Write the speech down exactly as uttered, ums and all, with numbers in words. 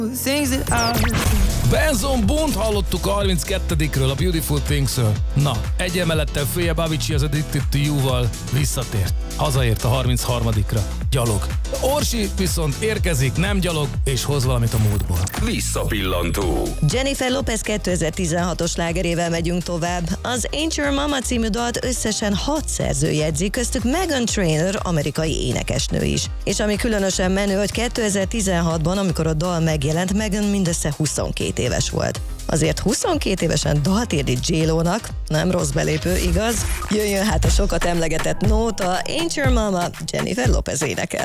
Benson Boone-t hallottuk a harminckettedikről a Beautiful Things-ről. Na, egy emelettel följebb Avicii az Addicted to You-val visszatért. Hazaért a harmincharmadikra. Gyalog. Orsi viszont érkezik, nem gyalog, és hoz valamit a múltból. Visszapillantó. Jennifer Lopez kétezer-tizenhatos slágerével megyünk tovább. Az Ain't Your Mama című dalt összesen hat szerző jegyzi, köztük Meghan Trainor, amerikai énekesnő is. És ami különösen menő, hogy kétezer-tizenhatban, amikor a dal megjelent, Meghan mindössze huszonkét éves volt. Azért huszonkét évesen dalt írni J-Lo-nak, nem rossz belépő, igaz? Jöjjön hát a sokat emlegetett nóta, Ain't Your Mama, Jennifer Lopez énekel.